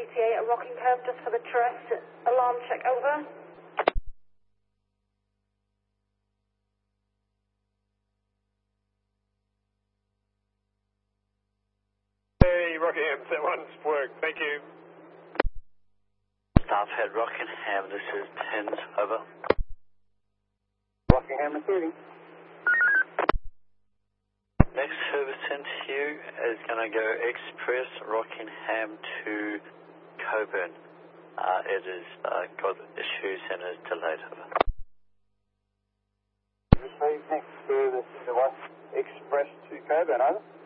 GTA at Rockingham just for the Terrest alarm check, over. Hey, Rockingham, that one's worked, thank you. Staff head Rockingham, this is Tens, over. Rockingham receiving. Next service sent to you is going to go express Rockingham to Coburn. It has got issues and is delayed, over. Received next service to us, express to Coburn, over.